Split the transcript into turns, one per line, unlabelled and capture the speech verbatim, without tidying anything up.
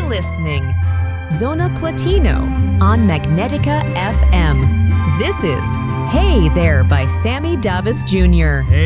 listening. Zona Platino on Magnetica F M. This is Hey There by Sammy Davis Junior
Hey